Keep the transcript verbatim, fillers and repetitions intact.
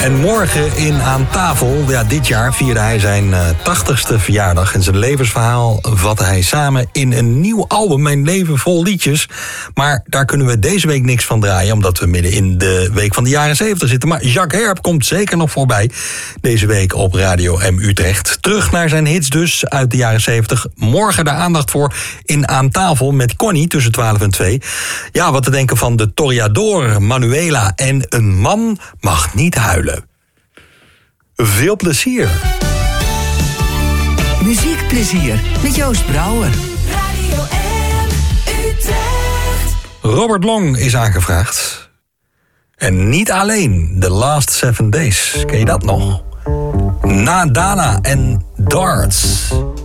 En morgen in Aan Tafel, ja, dit jaar vierde hij zijn uh, tachtigste verjaardag. En zijn levensverhaal vatte hij samen in een nieuw album, Mijn Leven Vol Liedjes. Maar daar kunnen we deze week niks van draaien, omdat we midden in de week van de jaren zeventig zitten. Maar Jacques Herp komt zeker nog voorbij deze week op Radio M Utrecht. Terug naar zijn hits dus uit de jaren zeventig. Morgen daar aandacht voor in Aan Tafel met Connie tussen twaalf en twee. Ja, wat te denken van de Toreador, Manuela en Een man mag niet huilen. Veel plezier. Muziekplezier met Joost Brouwer. Radio M Utrecht. Robert Long is aangevraagd. En niet alleen, The Last Seven Days. Ken je dat nog? Na Dana en Darts.